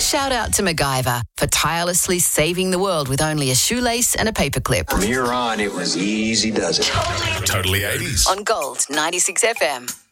shout out to MacGyver for tirelessly saving the world with only a shoelace and a paperclip. From here on, it was easy does it. Totally 80s. On Gold 96 FM.